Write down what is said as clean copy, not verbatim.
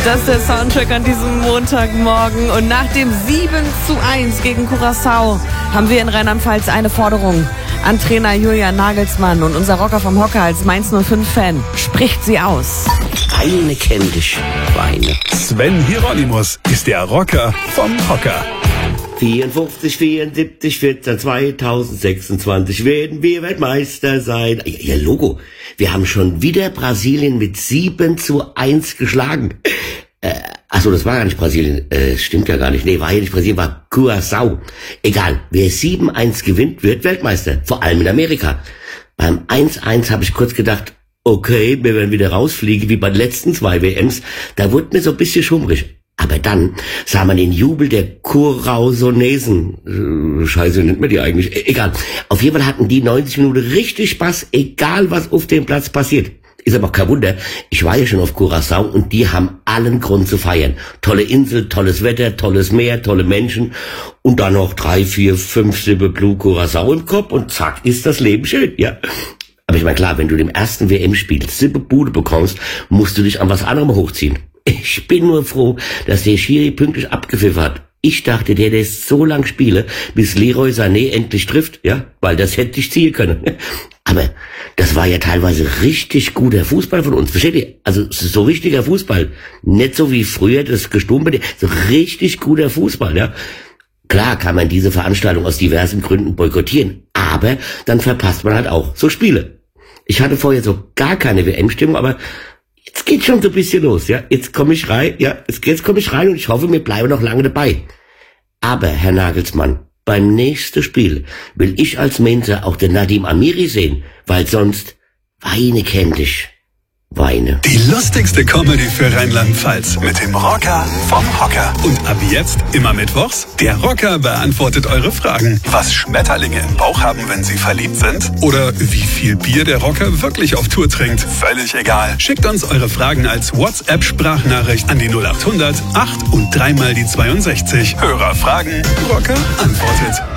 Das ist der Soundtrack an diesem Montagmorgen. Und nach dem 7:1 gegen Curaçao haben wir in Rheinland-Pfalz eine Forderung an Trainer Julian Nagelsmann. Und unser Rocker vom Hocker als Mainz 05-Fan spricht sie aus. Weine kenn dich, Weine. Sven Hieronymus ist der Rocker vom Hocker. 54, 74, 14, 2026 werden wir Weltmeister sein. Ja, Logo. Wir haben schon wieder Brasilien mit 7:1 geschlagen. Achso, das war gar nicht Brasilien. Stimmt ja gar nicht. Nee, war ja nicht Brasilien, war Curaçao. Egal, wer 7:1 gewinnt, wird Weltmeister. Vor allem in Amerika. Beim 1:1 habe ich kurz gedacht, okay, wir werden wieder rausfliegen, wie bei den letzten 2 WMs. Da wurde mir so ein bisschen schummrig. Aber dann sah man den Jubel der Curaçaonesen. Scheiße, nennt man die eigentlich? Egal. Auf jeden Fall hatten die 90 Minuten richtig Spaß, egal was auf dem Platz passiert. Ist aber auch kein Wunder. Ich war ja schon auf Curaçao und die haben allen Grund zu feiern. Tolle Insel, tolles Wetter, tolles Meer, tolle Menschen und dann noch 3, 4, 5 Sippe Blue Curaçao im Kopf und zack, ist das Leben schön, ja. Aber ich meine, klar, wenn du dem ersten WM-Spiel Sippe Bude bekommst, musst du dich an was anderem hochziehen. Ich bin nur froh, dass der Schiri pünktlich abgepfiffen hat. Ich dachte, der lässt so lang spielen, bis Leroy Sané endlich trifft, ja, weil das hätte ich ziehen können. Aber das war ja teilweise richtig guter Fußball von uns, versteht ihr? Also so richtiger Fußball, nicht so wie früher das Gestumpel, so richtig guter Fußball, ja. Klar kann man diese Veranstaltung aus diversen Gründen boykottieren, aber dann verpasst man halt auch so Spiele. Ich hatte vorher so gar keine WM-Stimmung, aber jetzt geht schon so ein bisschen los, ja. Jetzt komme ich rein, jetzt komme ich rein und ich hoffe, wir bleiben noch lange dabei. Aber, Herr Nagelsmann, beim nächsten Spiel will ich als Mainzer auch den Nadim Amiri sehen, weil sonst Weine kenn dich. Weine. Die lustigste Comedy für Rheinland-Pfalz mit dem Rocker vom Hocker. Und ab jetzt immer mittwochs, der Rocker beantwortet eure Fragen. Was Schmetterlinge im Bauch haben, wenn sie verliebt sind? Oder wie viel Bier der Rocker wirklich auf Tour trinkt? Völlig egal. Schickt uns eure Fragen als WhatsApp-Sprachnachricht an die 0800 8 und 3 mal die 62. Hörer fragen, Rocker antwortet.